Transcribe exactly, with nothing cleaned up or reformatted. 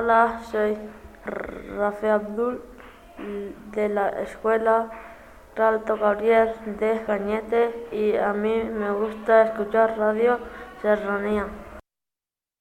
Hola, soy Rafael Abdul de la Escuela Ralto Gabriel de Cañete y a mí me gusta escuchar Radio Serranía.